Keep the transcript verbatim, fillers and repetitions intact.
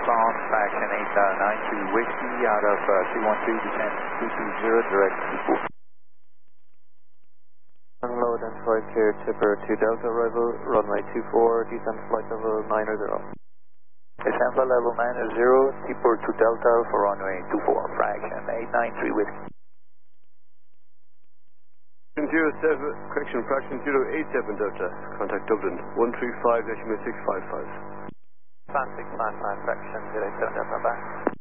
Southbound, fraction eight nine two Whiskey out of uh, two one two, descent two two zero, direct two four. Unload and flight clear, Tipper two Delta arrival, runway two four, descent flight level nine zero. Descent flight level nine zero, Tipper two Delta for runway two four, fraction eight nine three Whiskey. Zero seven, correction, fraction zero eight seven Delta, contact Dublin, one three five decimal six five five. Plan six nine five, fraction zero eight seven Delta, back.